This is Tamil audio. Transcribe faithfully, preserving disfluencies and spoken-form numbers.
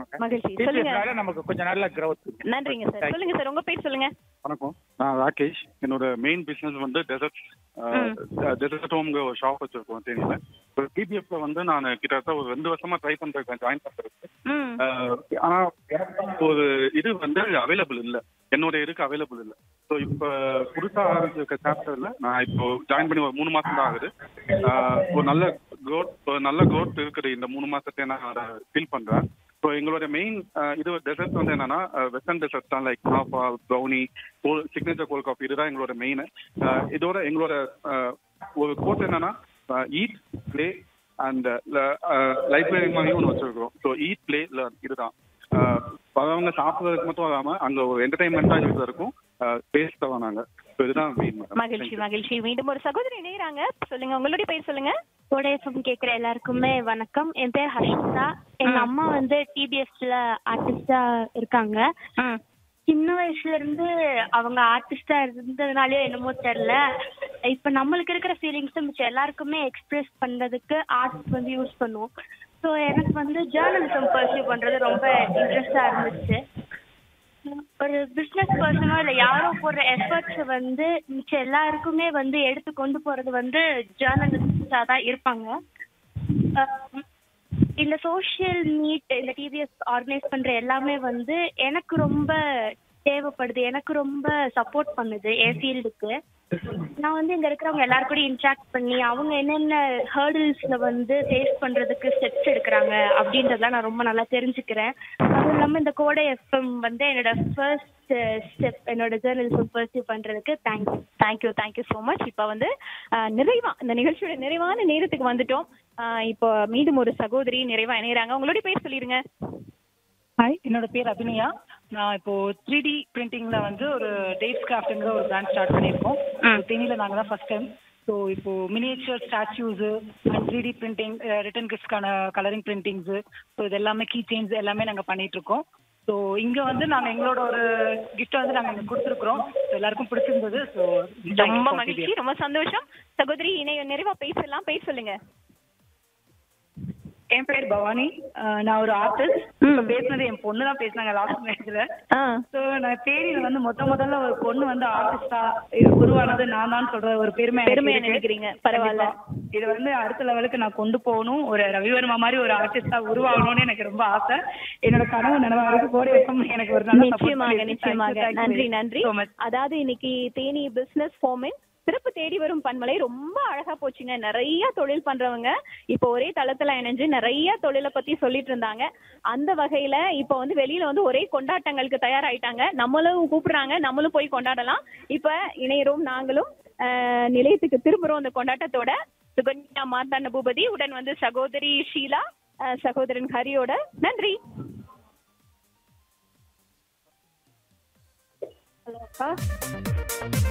இருக்காங்க. மகிழ்ச்சி. சொல்லுங்க. டிபிஎஸ்னால நமக்கு கொஞ்சம் நல்ல growth. நன்றிங்க சார். சொல்லுங்க சார், உங்க பேர் சொல்லுங்க. வணக்கம், நான் ராகேஷ். என்னோட மெயின் பிசினஸ் வந்து டெசர்ட் டெசர்ட் ஹோம்ங்க ஒரு ஷாப் வச்சிருக்கோம் தேனியில. ஒரு டிபிஎஃப்ல வந்து நான் கிட்டத்தட்ட ஒரு ரெண்டு வருஷமா ட்ரை பண்றேன் ஜாயின் பண்றதுக்கு. ம். ஆனா எனக்கு ஒரு இது வந்து அவைலபிள் இல்லை, என்னோட இதுக்கு அவைலபிள் இல்லை. ஸோ இப்போ புதுசா ஆரம்பிச்சிருக்க சாப்டர்ல நான் இப்போ ஜாயின் பண்ணி ஒரு மூணு மாசம் தான் ஆகுது. ஆஹ் ஒரு நல்ல க்ரோத் ஒரு நல்ல க்ரோத் இருக்குது இந்த மூணு மாசத்தை நான் அதை ஃபீல் பண்றேன். ஸோ எங்களோட மெயின் இது டெசர்ட் வந்து என்னன்னா வெஸ்டர்ன் டெசர்ட் தான், லைக் மாஃபா, ப்ரௌனி, கோல் சிக்னேச்சர் கோல்ட் காஃபி, இதுதான் எங்களோட மெயின். இதோட எங்களோட ஆஹ் ஒரு கோர்ஸ் என்னன்னா ஈட், பிளே அண்ட் லைப்ரரி மாதிரியும் ஒன்று வச்சிருக்கிறோம். ஸோ ஈட், பிளே, லேர்ன் இதுதான். அவங்க சாப்பிட்றதுக்கு மட்டும் வராமல் அங்கே ஒரு என்டர்டைன்மெண்ட்டாக இருக்கிறதுக்கும் பேஸ் தான் நாங்கள். ஸோ இதுதான் மெயின். மகிழ்ச்சி மகிழ்ச்சி. மீண்டும் ஒரு சகோதரி இணையறாங்க. சொல்லுங்க, உங்களுடைய பேர் சொல்லுங்க. கோடைஎஃப்எம் கேட்குற எல்லாருக்குமே வணக்கம். என் பேர் ஹர்ஷிதா. எங்க அம்மா வந்து டிபிஎஸ்ல ஆர்டிஸ்டா இருக்காங்க. சின்ன வயசுல இருந்து அவங்க ஆர்டிஸ்டா இருந்ததுனாலே என்னமோ தெரியல, இப்ப நம்மளுக்கு இருக்கிற ஃபீலிங்ஸ் மிச்சம் எல்லாருக்குமே எக்ஸ்பிரஸ் பண்றதுக்கு ஆர்ட் வந்து யூஸ் பண்ணுவோம். ஸோ எனக்கு வந்து ஜேர்னலிசம் பர்சியூ பண்றது ரொம்ப இன்ட்ரெஸ்டா இருந்துச்சு. ஒரு பிசினஸ் பர்சனோ இல்லை யாரோ போடுற எஃபர்ட்ஸ் வந்து மிச்சம் எல்லாருக்குமே வந்து எடுத்து கொண்டு போறது வந்து ஜேர்னலிஸ்டா தான் இருப்பாங்க. இந்த சோஷியல் மீட் இந்த டிவிஎஸ் ஆர்கனைஸ் பண்ற எல்லாமே வந்து எனக்கு ரொம்ப தேவைப்படுது, எனக்கு ரொம்ப சப்போர்ட் பண்ணுது என் ஃபீல்டுக்கு. நான் வந்து இங்க இருக்கிறவங்க எல்லாரும் கூட இன்ட்ராக்ட் பண்ணி அவங்க என்னென்ன ஹர்டில்ஸ்ல வந்து ஃபேஸ் பண்றதுக்கு ஸ்டெப்ஸ் எடுக்கிறாங்க அப்படின்றதெல்லாம் நான் ரொம்ப நல்லா தெரிஞ்சுக்கிறேன். அதுவும் இல்லாமல் இந்த கோடை எஃப்எம் வந்து என்னோட ஃபர்ஸ்ட் ஸ்டெப் என்னோட ஜேர்னலிசம் பர்சியூ பண்றதுக்கு thank you. Thank you thank you so much. இப்போ வந்து நிறைவா இந்த நிகழ்ச்சியோட நிறைவான நேரத்துக்கு வந்துட்டோம். இப்போ மீண்டும் ஒரு சகோதரி நிறைவா இணையறாங்க. உங்களுடைய பேர் சொல்லிருங்க. ஹாய், என்னோட பேர் அபிநயா. நான் இப்போ த்ரீ டி பிரிண்டிங்ல வந்து ஒரு டேட்ஸ் கிராஃப்ட்ங்கிற ஒரு பிராண்ட் ஸ்டார்ட் பண்ணியிருக்கோம். தேனியில நாங்கள் தான் ஃபர்ஸ்ட் டைம். ஸோ இப்போ miniature statues and three D printing, return கிஃப்ட்ஸ்க்கான colouring printings, so இது எல்லாமே கீ செயின்ஸ் எல்லாமே நாங்கள் பண்ணிட்டு இருக்கோம். ஸோ இங்கே வந்து நாங்கள் எங்களோட ஒரு கிஃப்ட்டை வந்து நாங்கள் இங்கே கொடுத்துருக்குறோம். எல்லாருக்கும் பிடிச்சிருந்தது. ஸோ ரொம்ப மகிழ்ச்சி, ரொம்ப சந்தோஷம். சகோதரி இணைய நிறைவா பேசலாம், பேச சொல்லுங்க. என் பேர் பவானி. நான் ஒரு ஆர்டிஸ்ட். இப்போ பேசினது என் பொண்ணு தான் பேசினாங்க லாஸ்ட் மேட்ச்ல. ஸோ நான் தேனியில வந்து மொத்த முதல்ல ஒரு பொண்ணு வந்து ஆர்டிஸ்டா உருவானது நான் தான் சொல்ற ஒரு பெருமை பெருமையா நினைக்கிறீங்க. பரவாயில்ல. இது வந்து அடுத்த லெவலுக்கு நான் கொண்டு போகணும், ஒரு ரவிவர்மா மாதிரி ஒரு ஆர்டிஸ்டா உருவாகணும்னு எனக்கு ரொம்ப ஆசை. என்னோட கனவு நினைவாக கோடை எஃப்எம் எனக்கு ஒரு நல்ல நிச்சயமாக நிச்சயமாக. நன்றி நன்றி. அதாவது இன்னைக்கு தேனி பிசினஸ் ஃபோமின் சிறப்பு தேடி வரும் பண்பலை ரொம்ப அழகா போச்சுங்க. நிறைய தொழில் பண்றவங்க இப்போ ஒரே தளத்துல இணைஞ்சு நிறைய தொழிலை பத்தி சொல்லிட்டு இருந்தாங்க. அந்த வகையில இப்போ வந்து வெளியில வந்து ஒரே கொண்டாட்டங்களுக்கு தயாராயிட்டாங்க. நம்மளும் கூப்பிடுறாங்க, நம்மளும் போய் கொண்டாடலாம். இப்ப இணையரும் நாங்களும் நிலையத்துக்கு திரும்புறோம் அந்த கொண்டாட்டத்தோட. சுகன்யா மார்த்தாண்ட பூபதி உடன் வந்து சகோதரி ஷீலா, சகோதரன் ஹரியோட. நன்றி. ஹலோ அக்கா.